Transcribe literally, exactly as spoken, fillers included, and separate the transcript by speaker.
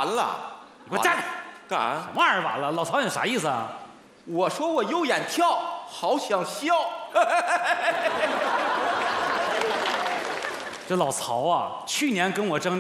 Speaker 1: 完了。
Speaker 2: 你给我站着！
Speaker 1: 干啥？
Speaker 2: 什么玩意儿完了？老曹，你啥意思啊？
Speaker 1: 我说我有眼跳，好想笑。
Speaker 2: 这老曹啊，去年跟我争那。